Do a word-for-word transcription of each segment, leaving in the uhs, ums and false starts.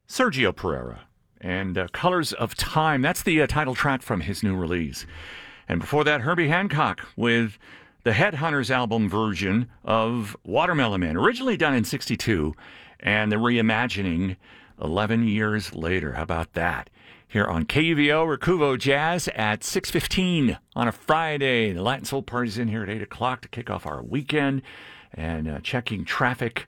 Sergio Pereira and uh, Colors of Time. That's the uh, title track from his new release. And before that, Herbie Hancock with the Headhunters album version of Watermelon Man, originally done in sixty-two, and the reimagining eleven years later. How about that? Here on K U V O, Recuvo Jazz at six fifteen on a Friday. The Latin Soul Party's in here at eight o'clock to kick off our weekend. And uh, checking traffic.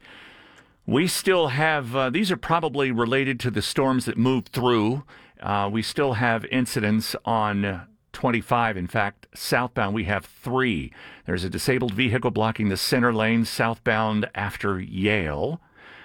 We still have, uh, these are probably related to the storms that moved through. Uh, we still have incidents on twenty-five. In fact, southbound, we have three. There's a disabled vehicle blocking the center lane southbound after Yale.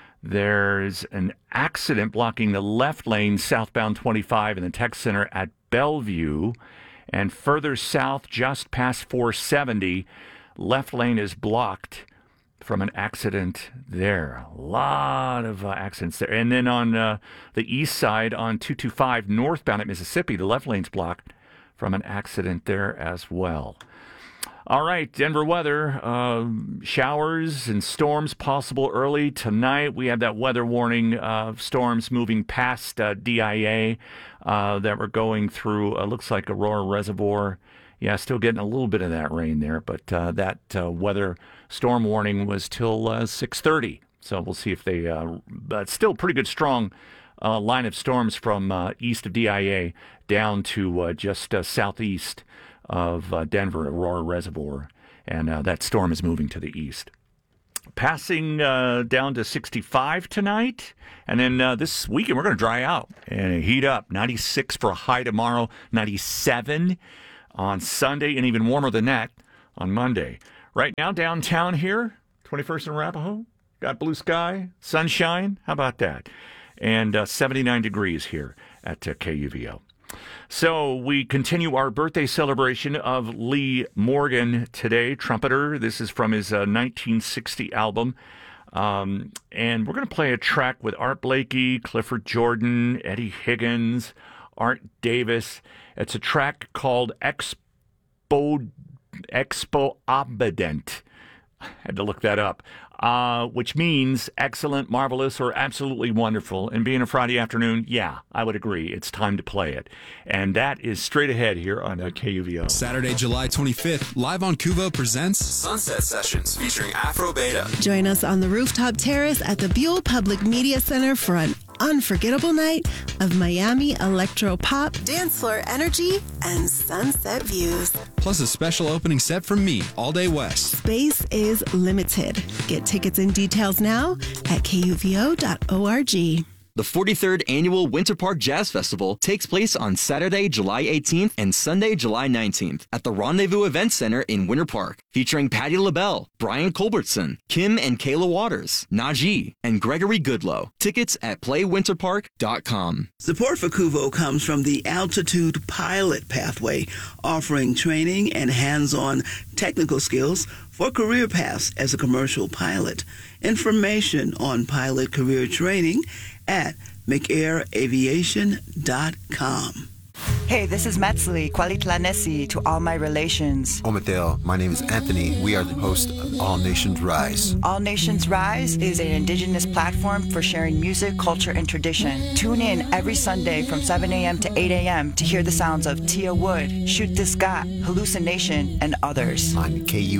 There's an accident blocking the left lane southbound twenty-five in the tech center at Bellevue. And further south, just past four seventy, left lane is blocked from an accident there. A lot of uh, accidents there. And then on uh, the east side on two twenty-five northbound at Mississippi, the left lane's blocked from an accident there as well. All right, Denver weather. Uh, showers and storms possible early tonight. We have that weather warning of storms moving past uh, D I A uh, that we're going through. Uh, looks like Aurora Reservoir. Yeah, still getting a little bit of that rain there, but uh, that uh, weather storm warning was till uh, six thirty. So we'll see if they, uh, but still pretty good strong uh, line of storms from uh, east of D I A down to uh, just uh, southeast of uh, Denver, Aurora Reservoir. And uh, that storm is moving to the east. Passing uh, down to sixty-five tonight. And then uh, this weekend, we're going to dry out and heat up. ninety-six for a high tomorrow, ninety-seven on Sunday, and even warmer than that on Monday. Right now, downtown here, twenty-first and Arapahoe, got blue sky, sunshine. How about that? And uh, seventy-nine degrees here at uh, K U V O. So we continue our birthday celebration of Lee Morgan today, trumpeter. This is from his uh, nineteen sixty album. Um, and we're going to play a track with Art Blakey, Clifford Jordan, Eddie Higgins, Art Davis. It's a track called Expo Expo Obedient. I had to look that up, uh, which means excellent, marvelous, or absolutely wonderful. And being a Friday afternoon, yeah, I would agree. It's time to play it. And that is straight ahead here on uh, K U V O. Saturday, July twenty-fifth, Live on Kuvo presents Sunset Sessions featuring Afro Beta. Join us on the rooftop terrace at the Buell Public Media Center for an unforgettable night of Miami electro pop, dance floor energy, and sunset views. Plus a special opening set from me, All Day West. Space is limited. Get tickets and details now at K U V O dot org. The forty-third Annual Winter Park Jazz Festival takes place on Saturday, July eighteenth and Sunday, July nineteenth at the Rendezvous Event Center in Winter Park, featuring Patti LaBelle, Brian Culbertson, Kim and Kayla Waters, Najee, and Gregory Goodlow. Tickets at play winter park dot com. Support for Kuvo comes from the Altitude Pilot Pathway, offering training and hands-on technical skills for career paths as a commercial pilot. Information on pilot career training at mcair aviation dot com. Hey, this is Matsuli, Kwalitlanesi to all my relations. Ometel, my name is Anthony. We are the host of All Nations Rise. All Nations Rise is an indigenous platform for sharing music, culture, and tradition. Tune in every Sunday from seven a.m. to eight a.m. to hear the sounds of Tia Wood, Shoot This Got, Hallucination, and others. On K U